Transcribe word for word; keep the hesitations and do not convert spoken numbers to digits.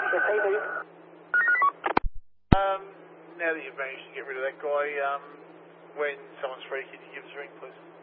Yes, they do. Um, now that you've managed to get rid of that guy, um, when someone's free, can you give us a ring, please?